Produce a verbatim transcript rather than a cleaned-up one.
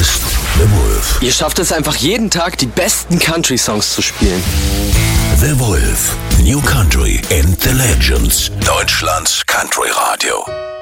ist The Wolf. Ihr schafft es einfach jeden Tag, die besten Country-Songs zu spielen. The Wolf. New Country and the Legends. Deutschlands Country Radio.